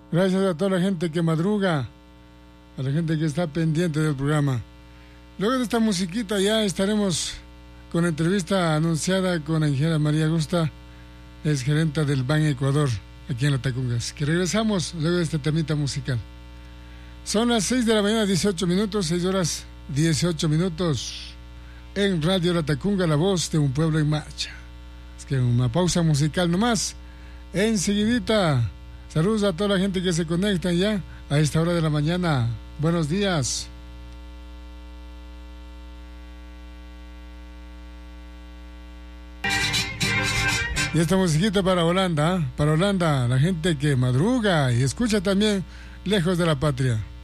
Gracias a toda la gente que madruga, a la gente que está pendiente del programa. Luego de esta musiquita ya estaremos con la entrevista anunciada con la ingeniera María Augusta, es gerente del Ban Ecuador, aquí en La Tacungas. Que regresamos luego de este temita musical. Son las 6 de la mañana, 18 minutos, 6 horas 18 minutos. En Radio La Tacunga, la voz de un pueblo en marcha. Es que una pausa musical nomás. Enseguidita. Saludos a toda la gente que se conecta ya a esta hora de la mañana. Buenos días. Y esta musiquita para Holanda, la gente que madruga y escucha también lejos de la patria.